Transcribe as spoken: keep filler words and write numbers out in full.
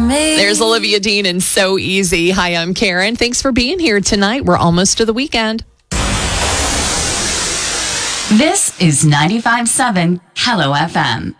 me. There's Olivia Dean and So Easy. Hi, I'm Karen. Thanks for being here tonight. We're almost to the weekend. This is ninety-five point seven Hello F M.